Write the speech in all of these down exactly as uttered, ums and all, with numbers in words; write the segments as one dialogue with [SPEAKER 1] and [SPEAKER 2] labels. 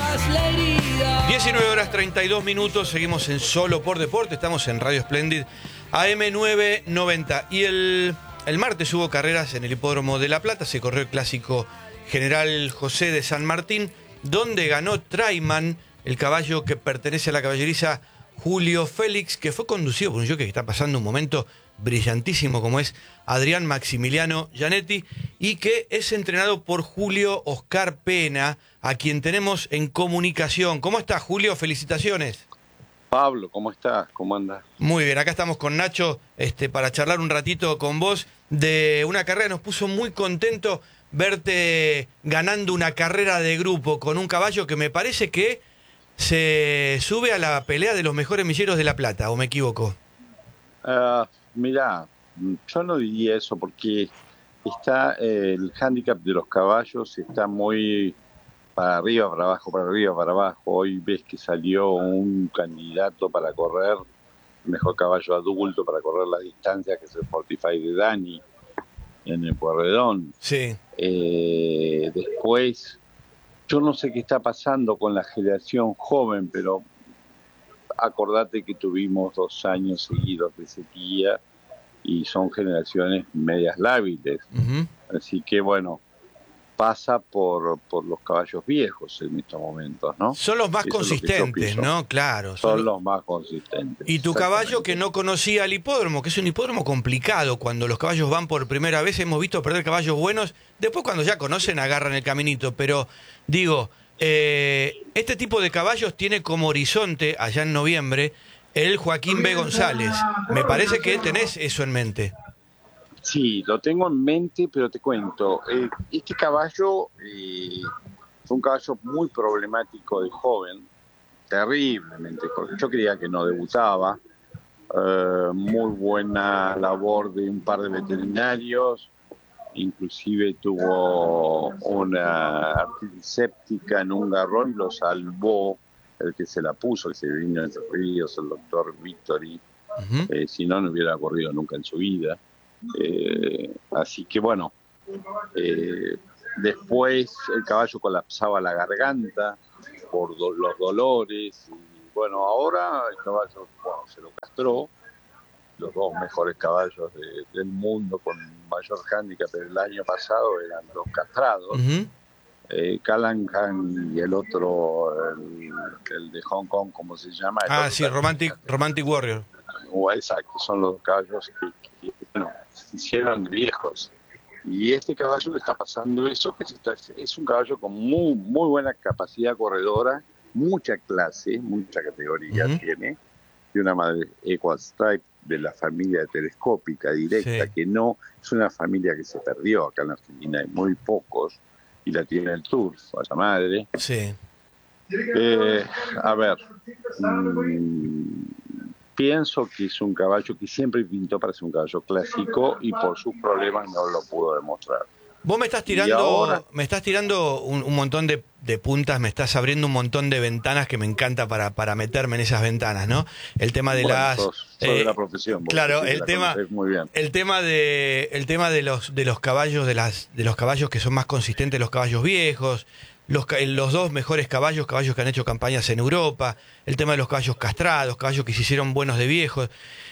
[SPEAKER 1] diecinueve horas treinta y dos minutos, seguimos en Solo por Deporte, estamos en Radio Splendid A M novecientos noventa. Y el, el martes hubo carreras en el Hipódromo de La Plata, se corrió el clásico General José de San Martín, donde ganó Traiman, el caballo que pertenece a la caballeriza Julio Félix, que fue conducido por un jockey que está pasando un momento brillantísimo como es Adrián Maximiliano Gianetti, y que es entrenado por Julio Oscar Pena, a quien tenemos en comunicación. ¿Cómo estás, Julio? Felicitaciones.
[SPEAKER 2] Pablo, ¿cómo estás? ¿Cómo andas?
[SPEAKER 1] Muy bien, acá estamos con Nacho este, para charlar un ratito con vos de una carrera. Nos puso muy contento verte ganando una carrera de grupo con un caballo que me parece que se sube a la pelea de los mejores milleros de La Plata, ¿o me equivoco?
[SPEAKER 2] Uh, mirá, yo no diría eso porque está eh, el hándicap de los caballos está muy para arriba, para abajo, para arriba, para abajo. Hoy ves que salió un candidato para correr, mejor caballo adulto para correr la distancia, que es el Fortify de Dani, en el Pueyrredón.
[SPEAKER 1] Sí.
[SPEAKER 2] Eh, después, yo no sé qué está pasando con la generación joven, pero acordate que tuvimos dos años seguidos de sequía y son generaciones medias lábiles. Uh-huh. Así que bueno, pasa por, por los caballos viejos en estos momentos, ¿no?
[SPEAKER 1] Son los más Eso consistentes, ¿no? Claro.
[SPEAKER 2] Son, son los más consistentes.
[SPEAKER 1] Y tu caballo que no conocía el hipódromo, que es un hipódromo complicado, cuando los caballos van por primera vez, hemos visto perder caballos buenos, después cuando ya conocen agarran el caminito, pero digo, eh, este tipo de caballos tiene como horizonte, allá en noviembre, el Joaquín B. González. Me parece que tenés eso en mente.
[SPEAKER 2] Sí, lo tengo en mente, pero te cuento, eh, este caballo eh, fue un caballo muy problemático de joven, terriblemente, porque yo creía que no debutaba, eh, muy buena labor de un par de veterinarios, inclusive tuvo una artritis séptica en un garrón y lo salvó el que se la puso, que se vino entre ríos, el doctor Victory, uh-huh. eh, si no, no hubiera corrido nunca en su vida. Eh, así que bueno, eh, después el caballo colapsaba la garganta por do- los dolores y bueno, ahora el caballo bueno, se lo castró, los dos mejores caballos de, del mundo con mayor hándicap el año pasado eran los castrados, uh-huh. eh, Callahan y el otro, el, el de Hong Kong, ¿cómo se llama? El
[SPEAKER 1] ah, sí, Romantic, Romantic Warrior.
[SPEAKER 2] Oh, exacto, son los caballos que, que bueno, se hicieron viejos. Y este caballo le está pasando eso, que es un caballo con muy, muy buena capacidad corredora, mucha clase, mucha categoría uh-huh. tiene, de una madre Equal Stripe de la familia telescópica directa, sí. que no es una familia que se perdió acá en Argentina, hay muy pocos, y la tiene el Turf, esa madre.
[SPEAKER 1] Sí.
[SPEAKER 2] Eh, a ver... Mmm, Pienso que es un caballo que siempre pintó para ser un caballo clásico y por sus problemas no lo pudo demostrar.
[SPEAKER 1] Vos me estás tirando, ahora, me estás tirando un, un montón de, de puntas, me estás abriendo un montón de ventanas que me encanta para, para meterme en esas ventanas, ¿no? El tema de
[SPEAKER 2] bueno,
[SPEAKER 1] las
[SPEAKER 2] sos, sos eh, de la profesión.
[SPEAKER 1] Claro, el tema,
[SPEAKER 2] muy bien.
[SPEAKER 1] el tema de, el tema de los, de los caballos, de las, de los caballos que son más consistentes, los caballos viejos. Los, los dos mejores caballos, caballos que han hecho campañas en Europa, el tema de los caballos castrados, caballos que se hicieron buenos de viejos.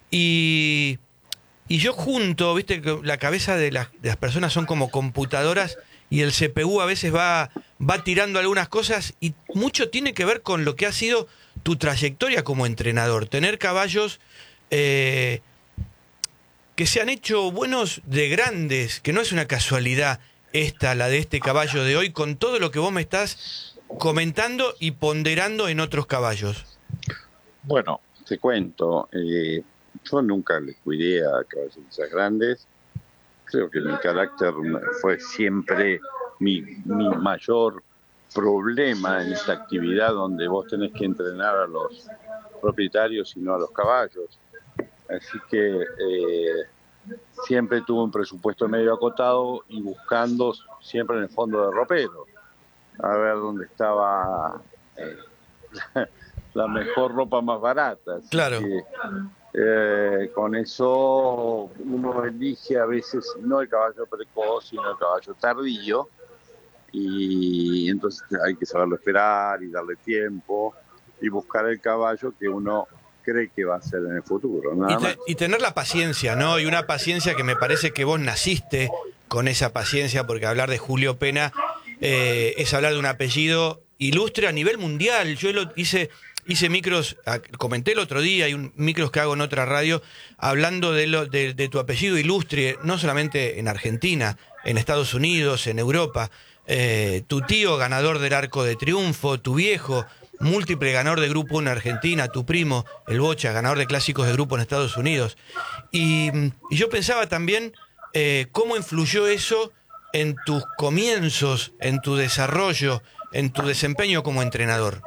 [SPEAKER 1] Y, y yo junto, viste, que la cabeza de las, de las personas son como computadoras y el C P U a veces va, va tirando algunas cosas y mucho tiene que ver con lo que ha sido tu trayectoria como entrenador. Tener caballos eh, que se han hecho buenos de grandes, que no es una casualidad. Esta, la de este caballo de hoy, con todo lo que vos me estás comentando y ponderando en otros caballos.
[SPEAKER 2] Bueno, te cuento, eh, yo nunca les cuidé a caballos grandes, creo que mi carácter fue siempre mi, mi mayor problema en esta actividad donde vos tenés que entrenar a los propietarios y no a los caballos. Así que... Eh, siempre tuve un presupuesto medio acotado y buscando siempre en el fondo de ropero a ver dónde estaba eh, la, la mejor ropa más barata. Así
[SPEAKER 1] claro.
[SPEAKER 2] que, eh, con eso uno elige a veces no el caballo precoz sino el caballo tardío y entonces hay que saberlo esperar y darle tiempo y buscar el caballo que uno cree que va a ser en el futuro, nada
[SPEAKER 1] Y, te-
[SPEAKER 2] más.
[SPEAKER 1] y tener la paciencia, ¿no? Y una paciencia que me parece que vos naciste con esa paciencia, porque hablar de Julio Pena eh, es hablar de un apellido ilustre a nivel mundial. Yo lo hice, hice micros, ah, comenté el otro día, hay un micros que hago en otra radio, hablando de, lo, de, de tu apellido ilustre, no solamente en Argentina, en Estados Unidos, en Europa. Eh, tu tío, ganador del Arco de Triunfo, tu viejo, múltiple ganador de Grupo uno en Argentina, tu primo, el Bocha, ganador de clásicos de grupo en Estados Unidos. Y, y yo pensaba también eh, cómo influyó eso en tus comienzos, en tu desarrollo, en tu desempeño como entrenador.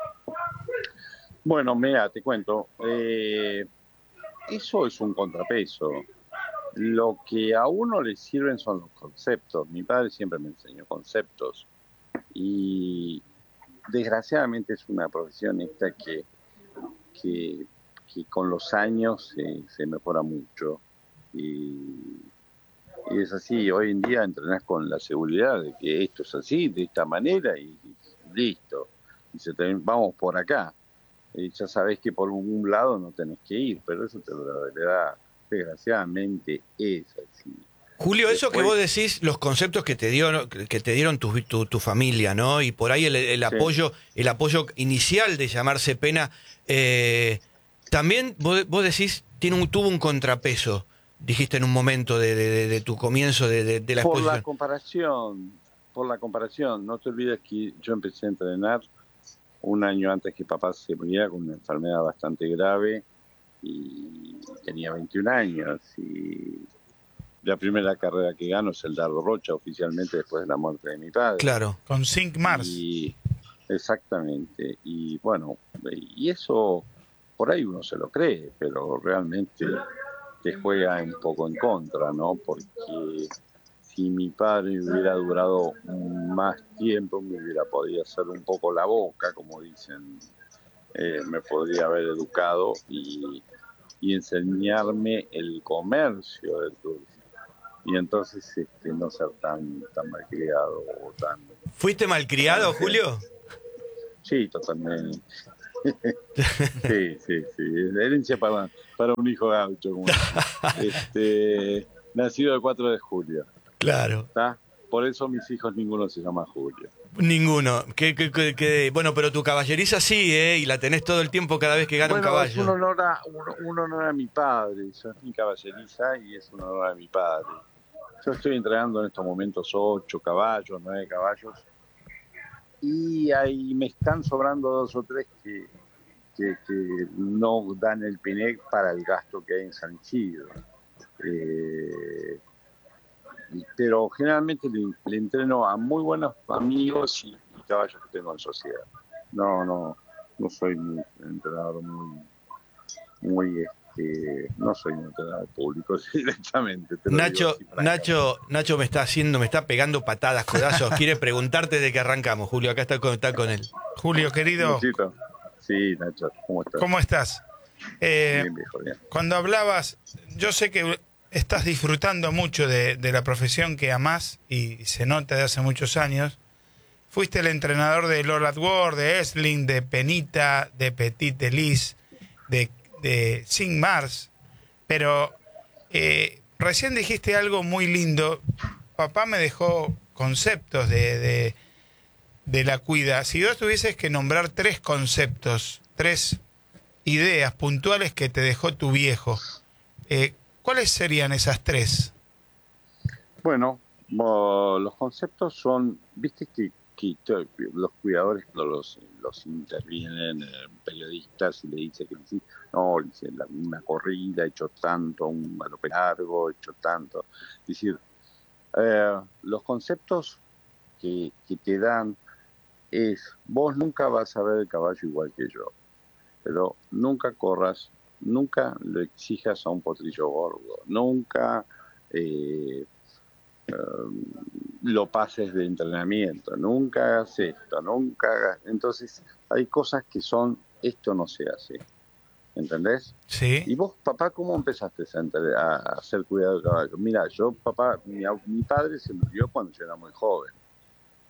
[SPEAKER 2] Bueno, mira, te cuento, eh, eso es un contrapeso. Lo que a uno le sirven son los conceptos. Mi padre siempre me enseñó conceptos y desgraciadamente es una profesión esta que, que, que con los años se, se mejora mucho y, y es así. Hoy en día entrenás con la seguridad de que esto es así, de esta manera y, y listo. Y se te, vamos por acá. Y ya sabés que por un lado no tenés que ir, pero eso te lo da, desgraciadamente es así.
[SPEAKER 1] Julio, eso
[SPEAKER 2] Después,
[SPEAKER 1] que vos decís, los conceptos que te dio, que te dieron tu, tu, tu familia, ¿no? Y por ahí el, el
[SPEAKER 2] sí.
[SPEAKER 1] apoyo, el apoyo inicial de llamarse Pena, eh, también vos, vos decís, tiene un, tuvo un contrapeso, dijiste en un momento de, de, de tu comienzo de, de, de la
[SPEAKER 2] Por
[SPEAKER 1] exposición.
[SPEAKER 2] la comparación, por la comparación, no te olvides que yo empecé a entrenar un año antes que papá se muriera con una enfermedad bastante grave y tenía veintiún años y la primera carrera que gano es el Dardo Rocha oficialmente después de la muerte de mi padre.
[SPEAKER 1] Claro.
[SPEAKER 3] Con Cinq Mars.
[SPEAKER 2] Y, exactamente. Y bueno, y eso por ahí uno se lo cree, pero realmente te juega un poco en contra, ¿no? Porque si mi padre hubiera durado más tiempo, me hubiera podido hacer un poco la boca, como dicen, eh, me podría haber educado y, y enseñarme el comercio del dulce. Y entonces este, no ser tan, tan malcriado o tan...
[SPEAKER 1] ¿Fuiste malcriado,
[SPEAKER 2] tan,
[SPEAKER 1] Julio?
[SPEAKER 2] Sí, totalmente. Sí, sí, sí. Herencia para, para un hijo gaucho. Como este, nacido el cuatro de julio.
[SPEAKER 1] Claro.
[SPEAKER 2] ¿Está? Por eso mis hijos ninguno se llama Julio.
[SPEAKER 1] Ninguno. Que, que, que, que, bueno, pero tu caballeriza sí, ¿eh? Y la tenés todo el tiempo cada vez que gana
[SPEAKER 2] Bueno,
[SPEAKER 1] un caballo.
[SPEAKER 2] es un honor, a, un, un honor a mi padre. Eso es mi caballeriza y es un honor a mi padre. Yo estoy entrenando en estos momentos ocho caballos, nueve caballos. Y ahí me están sobrando dos o tres que, que, que no dan el Pinec para el gasto que hay en San Isidro. Eh, pero generalmente le, le entreno a muy buenos amigos y, y caballos que tengo en sociedad. No, no, no soy un entrenador muy, muy este, no soy un entrenador público directamente. Te lo
[SPEAKER 1] Nacho,
[SPEAKER 2] digo así,
[SPEAKER 1] Nacho, Nacho me está haciendo, me está pegando patadas, codazos. Quiere preguntarte de qué arrancamos, Julio. Acá está con, está con él.
[SPEAKER 3] Julio, querido,
[SPEAKER 2] Luchito. Sí, Nacho, ¿cómo estás?
[SPEAKER 3] ¿cómo estás? Eh,
[SPEAKER 2] Bien, viejo, bien.
[SPEAKER 3] Cuando hablabas, yo sé que estás disfrutando mucho de, de la profesión que amás y se nota de hace muchos años. Fuiste el entrenador de Lord Ward, de Esling, de Penita, de Petit Elise, de, de Cinq Mars, pero eh, recién dijiste algo muy lindo. Papá me dejó conceptos de, de, de la cuida. Si vos tuvieses que nombrar tres conceptos, tres ideas puntuales que te dejó tu viejo, eh, ¿cuáles serían esas tres?
[SPEAKER 2] Bueno, bo, los conceptos son, viste que, que to, los cuidadores los, los intervienen, eh, periodistas, y le dice que sí, no, le dice la, una corrida, he hecho tanto, un galope largo, he hecho tanto. Es decir, eh, los conceptos que, que te dan es, vos nunca vas a ver el caballo igual que yo, pero nunca corras, nunca lo exijas a un potrillo gordo, nunca eh, eh, lo pases de entrenamiento, nunca hagas esto, nunca hagas... Entonces hay cosas que son, esto no se hace, ¿entendés?
[SPEAKER 3] Sí.
[SPEAKER 2] Y vos, papá, ¿cómo empezaste a, entre, a hacer cuidado de caballo? Mira, yo, papá, mi, mi padre se murió cuando yo era muy joven.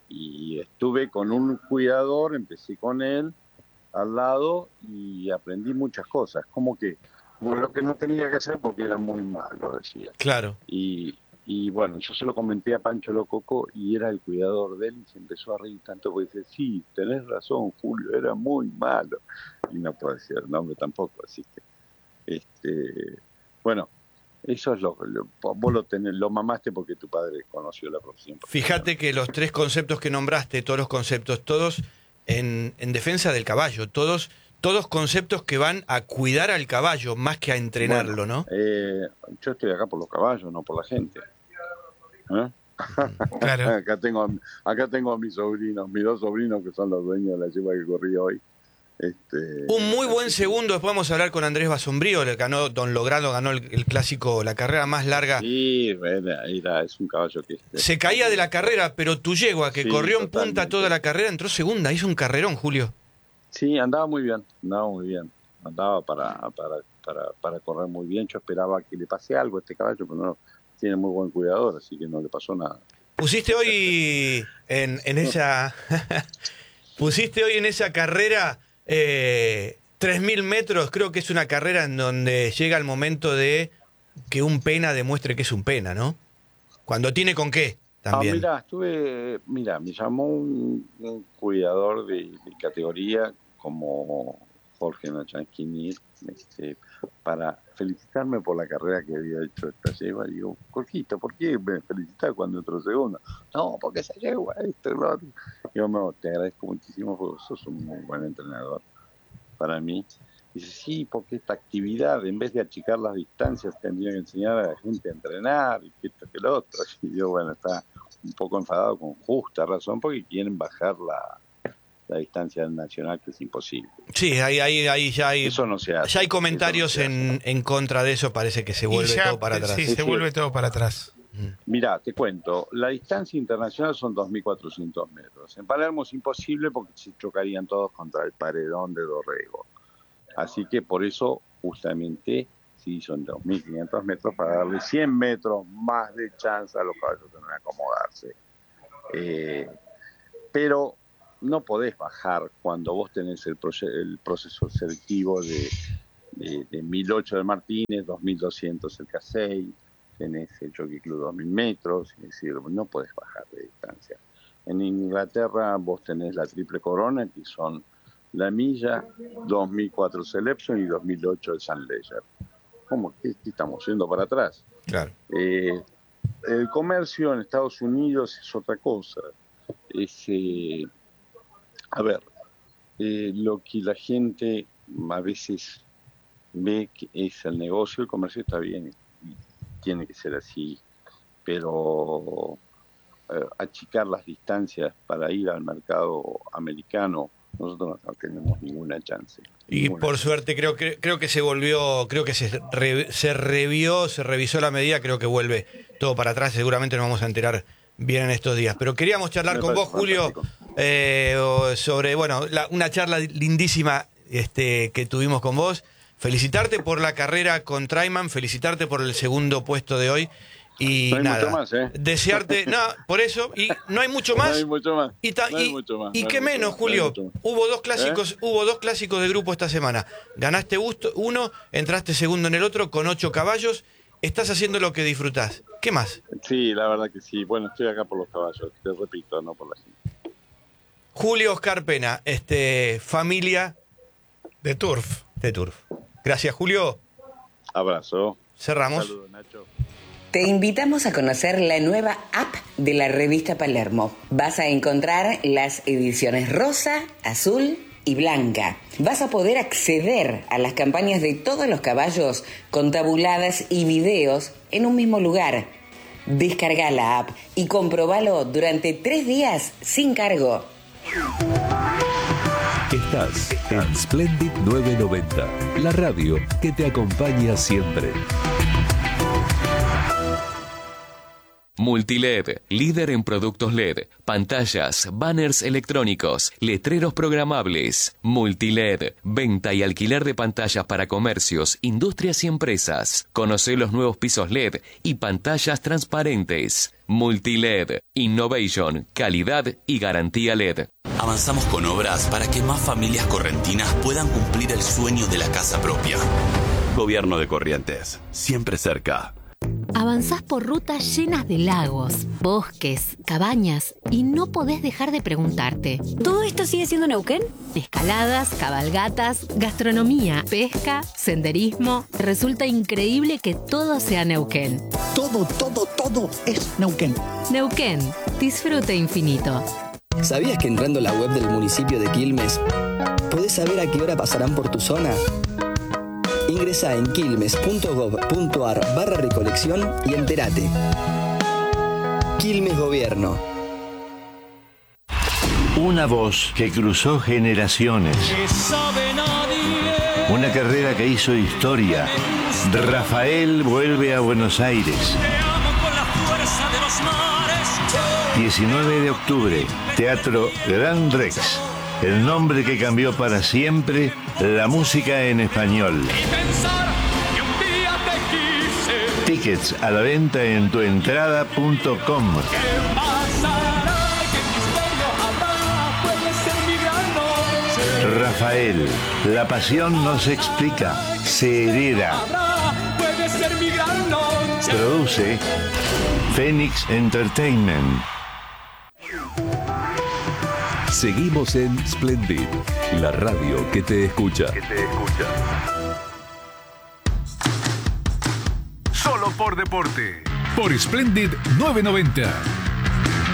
[SPEAKER 2] y estuve con un cuidador, empecé con él al lado y aprendí muchas cosas, como que bueno, lo que no tenía que hacer porque era muy malo, decía.
[SPEAKER 1] Claro.
[SPEAKER 2] Y, y bueno, yo se lo comenté a Pancho Lococo y era el cuidador de él y se empezó a reír tanto porque dice, sí, tenés razón, Julio, era muy malo. Y no puedo decir el nombre tampoco, así que, este, bueno, eso es lo, lo vos lo tenés, lo mamaste porque tu padre conoció la profesión.
[SPEAKER 1] Fíjate que los tres conceptos que nombraste, todos los conceptos, todos en, en defensa del caballo, todos, todos conceptos que van a cuidar al caballo más que a entrenarlo,
[SPEAKER 2] bueno,
[SPEAKER 1] ¿no?
[SPEAKER 2] Eh, yo estoy acá por los caballos, no por la gente. ¿Eh?
[SPEAKER 3] Claro.
[SPEAKER 2] acá tengo, acá tengo a mis sobrinos, mis dos sobrinos que son los dueños de la yegua que corrí hoy. Este,
[SPEAKER 1] Un muy buen segundo, después vamos a hablar con Andrés Basombrío, le ganó Don Logrado, ganó el, el clásico, la carrera más larga.
[SPEAKER 2] Sí, era, era, es un caballo que... Este,
[SPEAKER 1] Se caía de la carrera, pero tu yegua, que
[SPEAKER 2] sí,
[SPEAKER 1] corrió en
[SPEAKER 2] totalmente.
[SPEAKER 1] punta toda la carrera, entró segunda, hizo un carrerón, Julio.
[SPEAKER 2] Sí, andaba muy bien, andaba muy bien. Andaba para, para, para, para correr muy bien. Yo esperaba que le pase algo a este caballo, pero no, tiene muy buen cuidador, así que no le pasó nada.
[SPEAKER 1] Pusiste hoy en, en esa... pusiste hoy en esa carrera... Eh, tres mil metros, creo que es una carrera en donde llega el momento de que un pena demuestre que es un pena, ¿no? Cuando tiene con qué, también.
[SPEAKER 2] Ah, mira, estuve, mira, me llamó un, un cuidador de, de categoría como Jorge Nachanquini, este, para felicitarme por la carrera que había hecho esta yegua. Y digo, Jorgito, ¿por qué me felicitas cuando entró segundo? No, porque esa yegua, esto, lo otro. Yo no, te agradezco muchísimo porque sos un muy buen entrenador para mí. Dice, sí, porque esta actividad, en vez de achicar las distancias, tendría que enseñar a la gente a entrenar y que esto, que lo otro. Y yo, bueno, está un poco enfadado con justa razón porque quieren bajar la, la distancia nacional, que es imposible.
[SPEAKER 1] Sí, ahí, ahí, ahí ya hay...
[SPEAKER 2] Eso no se hace.
[SPEAKER 1] Ya hay comentarios
[SPEAKER 2] no
[SPEAKER 1] en, en contra de eso, parece que se
[SPEAKER 3] Y
[SPEAKER 1] vuelve
[SPEAKER 3] ya,
[SPEAKER 1] todo para atrás.
[SPEAKER 3] Sí,
[SPEAKER 2] Es
[SPEAKER 3] se vuelve todo para atrás.
[SPEAKER 2] Mirá, te cuento, la distancia internacional son dos mil cuatrocientos metros. En Palermo es imposible porque se chocarían todos contra el paredón de Dorrego. Así que por eso justamente se hizo en dos mil quinientos metros para darle cien metros más de chance a los caballos de no acomodarse. Eh, pero no podés bajar cuando vos tenés el, proce- el proceso selectivo de, de, de mil ocho de Martínez, dos mil doscientos el K seis, tenés el Jockey Club dos mil metros, es decir, no podés bajar de distancia. En Inglaterra vos tenés la triple corona, que son la milla, dos mil cuatro Selepson y dos mil ocho el San Leger. ¿Cómo que estamos yendo para atrás?
[SPEAKER 1] Claro.
[SPEAKER 2] Eh, el comercio en Estados Unidos es otra cosa. Es, eh, a ver, eh, lo que la gente a veces ve que es el negocio, el comercio está bien, y tiene que ser así, pero eh, achicar las distancias para ir al mercado americano, nosotros no tenemos ninguna chance.
[SPEAKER 1] Y
[SPEAKER 2] ninguna
[SPEAKER 1] por
[SPEAKER 2] chance.
[SPEAKER 1] suerte creo que creo que se volvió, creo que se, re, se revió, se revisó la medida, creo que vuelve todo para atrás, seguramente nos vamos a enterar bien en estos días. Pero queríamos charlar
[SPEAKER 2] Me
[SPEAKER 1] con vos,
[SPEAKER 2] parece
[SPEAKER 1] Julio, eh, sobre, bueno, la, una charla lindísima este, que tuvimos con vos. Felicitarte por la carrera con Traiman, felicitarte por el segundo puesto de hoy. Y
[SPEAKER 2] No hay
[SPEAKER 1] nada,
[SPEAKER 2] mucho más, ¿eh?
[SPEAKER 1] desearte, no, por eso, y no hay mucho más.
[SPEAKER 2] No hay mucho más.
[SPEAKER 1] Y, ta,
[SPEAKER 2] No hay
[SPEAKER 1] y,
[SPEAKER 2] mucho más,
[SPEAKER 1] y
[SPEAKER 2] no hay
[SPEAKER 1] qué
[SPEAKER 2] mucho
[SPEAKER 1] menos,
[SPEAKER 2] más, no hay
[SPEAKER 1] Julio.
[SPEAKER 2] mucho más.
[SPEAKER 1] Hubo dos clásicos,
[SPEAKER 2] ¿Eh?
[SPEAKER 1] hubo dos clásicos de grupo esta semana. Ganaste gusto, uno, entraste segundo en el otro con ocho caballos. Estás haciendo lo que disfrutás. ¿Qué más?
[SPEAKER 2] Sí, la verdad que sí. Bueno, estoy acá por los caballos, te repito, no por la gente.
[SPEAKER 1] Julio Oscar Pena, este, familia
[SPEAKER 3] De Turf.
[SPEAKER 1] de Turf. Gracias, Julio.
[SPEAKER 2] Abrazo.
[SPEAKER 1] Cerramos.
[SPEAKER 2] Saludos, Nacho.
[SPEAKER 4] Te invitamos a conocer la nueva app de la revista Palermo. Vas a encontrar las ediciones rosa, azul y blanca. Vas a poder acceder a las campañas de todos los caballos con tabuladas y videos en un mismo lugar. Descarga la app y comprobalo durante tres días sin cargo.
[SPEAKER 5] Estás en Splendid nueve noventa, la radio que te acompaña siempre.
[SPEAKER 6] Multiled, líder en productos L E D, pantallas, banners electrónicos, letreros programables. Multiled, venta y alquiler de pantallas para comercios, industrias y empresas. Conoce los nuevos pisos L E D y pantallas transparentes. Multiled, innovation, calidad y garantía L E D.
[SPEAKER 7] Avanzamos con obras para que más familias correntinas puedan cumplir el sueño de la casa propia. Gobierno de Corrientes, siempre cerca.
[SPEAKER 8] Avanzás por rutas llenas de lagos, bosques, cabañas y no podés dejar de preguntarte: ¿todo esto sigue siendo Neuquén? Escaladas, cabalgatas, gastronomía, pesca, senderismo. Resulta increíble que todo sea Neuquén.
[SPEAKER 9] Todo, todo, todo es Neuquén.
[SPEAKER 8] Neuquén, disfrute infinito.
[SPEAKER 10] ¿Sabías que entrando a la web del municipio de Quilmes podés saber a qué hora pasarán por tu zona? Ingresa en quilmes.gov.ar barra recolección y entérate. Quilmes Gobierno.
[SPEAKER 11] Una voz que cruzó generaciones. Una carrera que hizo historia. Rafael vuelve a Buenos Aires. diecinueve de octubre, Teatro Gran Rex. El nombre que cambió para siempre la música en español. Tickets a la venta en tuentrada punto com. Rafael, la pasión no se explica, se hereda. Produce Phoenix Entertainment.
[SPEAKER 5] Seguimos en Splendid, la radio que te escucha.
[SPEAKER 12] Que te escucha. Solo por deporte.
[SPEAKER 13] Por Splendid novecientos noventa.